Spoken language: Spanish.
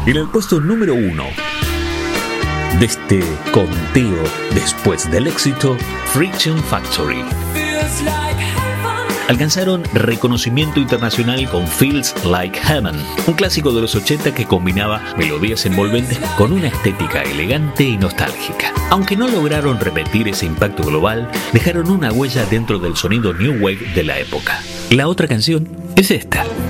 En el puesto número 1 de este conteo después del éxito, Friction Factory. Alcanzaron reconocimiento internacional con Feels Like Heaven, un clásico de los 80 que combinaba melodías envolventes con una estética elegante y nostálgica. Aunque no lograron repetir ese impacto global, dejaron una huella dentro del sonido New Wave de la época. La otra canción es esta.